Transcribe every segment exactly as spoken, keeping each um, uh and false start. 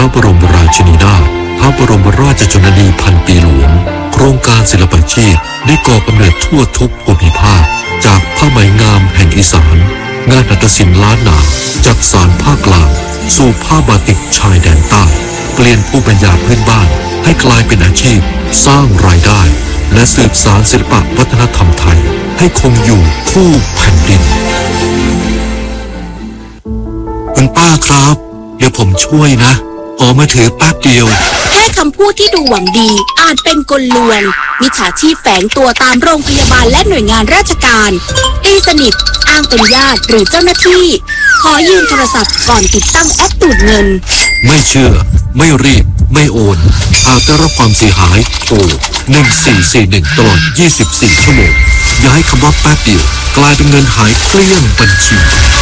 พระบรมราชินีนาถพระบรมราชชนนีพันปีหลวงโครงการศิลปาชีพได้ก่อกำเนิดทั่วทุกภูมิภาคจากผ้าไหมงามแห่งอีสานงานหัตถศิลป์ล้านนาจากสานภาคกลางสู่ผ้าบาติกชายแดนใต้เปลี่ยนภูมิปัญญาพื้นบ้านให้กลายเป็นอาชีพสร้างรายได้และสืบสานศิลปวัฒนธรรมไทยให้คงอยู่คู่แผ่นดินคุณป้าครับเดี๋ยวผมช่วยนะขอมาถือแป๊บเดียวแค่คำพูดที่ดูหวังดีอาจเป็นกลลวงมิจฉาชีพแฝงตัวตามโรงพยาบาลและหน่วยงานราชการตีสนิทอ้างเป็นญาติหรือเจ้าหน้าที่ขอยืมโทรศัพท์ก่อนติดตั้งแอปดูดเงินไม่เชื่อไม่รีบไม่โอนหากได้รับความเสียหายโทรหนึ่งสี่สี่หนึ่งตลอดยี่สิบสี่ชั่วโมงอย่าให้คำว่าแป๊บเดียวกลายเป็นเงินหายเกลี้ยงบัญชี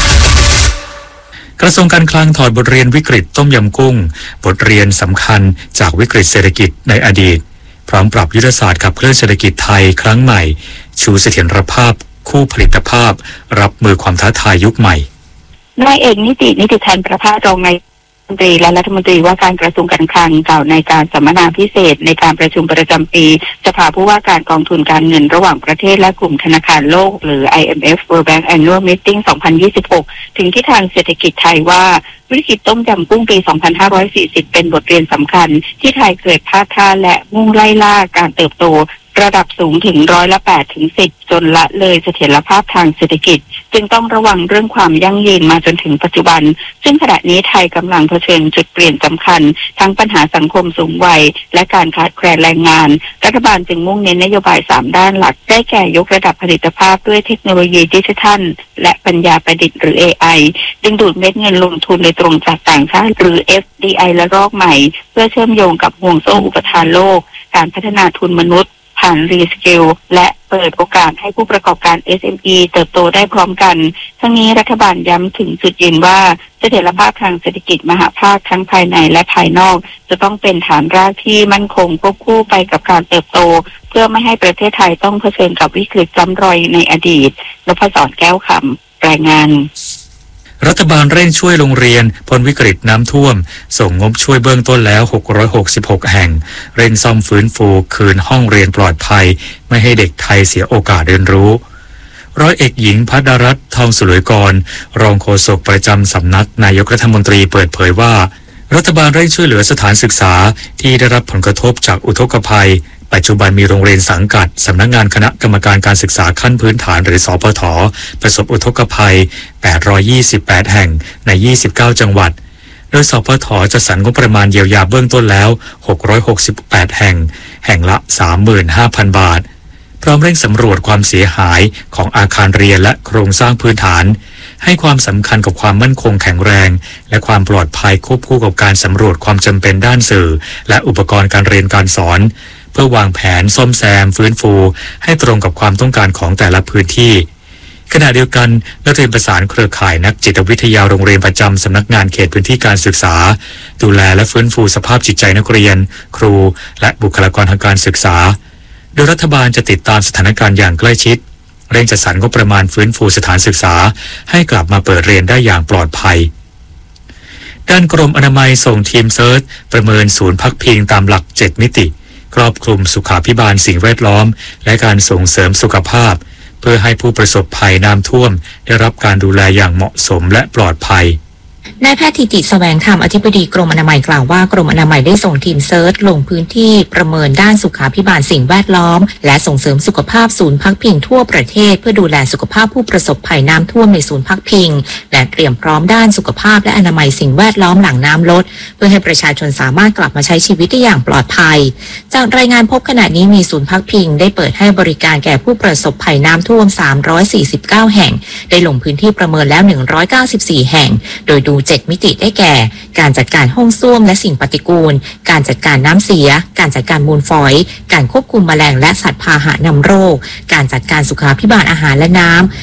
กระทรวงการคลังถอดบทเรียนวิกฤตต้มยำกุ้งบทเรียนสำคัญจากวิกฤตเศรษฐกิจในอดีตพร้อมปรับยุทธศาสตร์ขับเคลื่อนเศรษฐกิจไทยครั้งใหม่ชูเสถียรภาพคู่ผลิตภาพรับมือความท้าทายยุคใหม่นายเอกนิตินิติพันธ์ประภาสรองนายรัฐมนตรีและรัฐมนตรีว่าการกระทรวงการคลังกล่าวในการสัมมนาพิเศษในการประชุมประจำปีสภาผู้ว่าการกองทุนการเงินระหว่างประเทศและกลุ่มธนาคารโลกหรือ ไอ เอ็ม เอฟ World Bank Annual Meeting สองพันยี่สิบหกถึงทิศทางเศรษฐกิจไทยว่าวิกฤตต้มยำกุ้งปี สองพันห้าร้อยสี่สิบ เป็นบทเรียนสำคัญที่ไทยเกิดพลาดท่าและมุ่งไล่ล่าการเติบโตระดับสูงถึงร้อยละแปดถึงสิบจนละเลยเสถียรภาพทางเศรษฐกิจจึงต้องระวังเรื่องความยั่งยืนมาจนถึงปัจจุบันซึ่งขณะนี้ไทยกำลังเผชิญจุดเปลี่ยนสำคัญทั้งปัญหาสังคมสูงวัยและการขาดแคลนแรงงานรัฐบาลจึงมุ่งเน้นนโยบายสามด้านหลักได้แก่ยกระดับผลิตภาพด้วยเทคโนโลยีดิจิทัลและปัญญาประดิษฐ์หรือ เอ ไอ ดึงดูดเม็ดเงินลงทุนโดยตรงจากต่างชาติหรือ เอฟ ดี ไอ และรอบใหม่เพื่อเชื่อมโยงกับห่วงโซ่อุปทานโลกการพัฒนาทุนมนุษย์ผ่านรีสกิลและเปิดโอกาสให้ผู้ประกอบการ เอส เอ็ม อี เติบโตได้พร้อมกันทั้งนี้รัฐบาลย้ำถึงจุดยืนว่าเสถียรภาพทางเศรษฐกิจมหภาคทั้งภายในและภายนอกจะต้องเป็นฐานรากที่มั่นคงควบคู่ไปกับการเติบโตเพื่อไม่ให้ประเทศไทยต้องเผชิญกับวิกฤตซ้ำรอยในอดีตนพศรแก้วคำรายงานรัฐบาลเร่งช่วยโรงเรียนพ้นวิกฤตน้ำท่วมส่งงบช่วยเบื้องต้นแล้วหกร้อยหกสิบหกแห่งเร่งซ่อมฟื้นฟูคืนห้องเรียนปลอดภัยไม่ให้เด็กไทยเสียโอกาสเรียนรู้ร้อยเอกหญิงภัดรัตน์ทองสุรกรรองโฆษกประจำสำนักนายกรัฐมนตรีเปิดเผยว่ารัฐบาลเร่งช่วยเหลือสถานศึกษาที่ได้รับผลกระทบจากอุทกภัยปัจจุบันมีโรงเรียนสังกัดสำนักงานคณะกรรมการการศึกษาขั้นพื้นฐานหรือสปท.ประสบอุทกภัยแปดร้อยยี่สิบแปดแห่งในยี่สิบเก้าจังหวัดโดยสปท.จะสรรงบประมาณเยียวยาเบื้องต้นแล้วหกร้อยหกสิบแปดแห่งแห่งละ สามหมื่นห้าพัน บาทพร้อมเร่งสำรวจความเสียหายของอาคารเรียนและโครงสร้างพื้นฐานให้ความสำคัญกับความมั่นคงแข็งแรงและความปลอดภัยควบคู่กับการสำรวจความจำเป็นด้านสื่อและอุปกรณ์การเรียนการสอนเพื่อวางแผนซ่อมแซมฟื้นฟูให้ตรงกับความต้องการของแต่ละพื้นที่ขณะเดียวกันนักเรียนประสานเครือข่ายนักจิตวิทยาโรงเรียนประจำสำนักงานเขตพื้นที่การศึกษาดูแลและฟื้นฟูสภาพจิตใจนักเรียนครูและบุคลากรทางการศึกษาโดยรัฐบาลจะติดตามสถานการณ์อย่างใกล้ชิดเร่งจัดสรรงบประมาณฟื้นฟูสถานศึกษาให้กลับมาเปิดเรียนได้อย่างปลอดภัยด้านกรมอนามัยส่งทีมเซิร์ชประเมินศูนย์พักพิงตามหลักเจ็ดมิติครอบคลุมสุขาภิบาลสิ่งแวดล้อมและการส่งเสริมสุขภาพเพื่อให้ผู้ประสบภัยน้ำท่วมได้รับการดูแลอย่างเหมาะสมและปลอดภัยนายแพทย์ธิติแสวงธรรมอธิบดีกรมอนามัยกล่าวว่ากรมอนามัยได้ส่งทีมเซิร์ชลงพื้นที่ประเมินด้านสุขาภิบาลสิ่งแวดล้อมและส่งเสริมสุขภาพศูนย์พักพิงทั่วประเทศเพื่อดูแลสุขภาพผู้ประสบภัยน้ำท่วมในศูนย์พักพิงและเตรียมพร้อมด้านสุขภาพและอนามัยสิ่งแวดล้อมหลังน้ำลดเพื่อให้ประชาชนสามารถกลับมาใช้ชีวิตได้อย่างปลอดภัยจากรายงานพบขณะนี้มีศูนย์พักพิงได้เปิดให้บริการแก่ผู้ประสบภัยน้ำท่วมสามร้อยสี่สิบเก้าแห่งได้ลงพื้นที่ประเมินแล้วหนึ่งร้อยเก้าสิบสี่แห่งโดยดูเจ็ดมิติได้แก่การจัดการห้องส้วมและสิ่งปฏิกูลการจัดการน้ำเสียการจัดการมูลฝอยการควบคุมแมลงและสัตว์พาหะนำโรคการจัดการสุขาภิบาลอาหารและน้ำ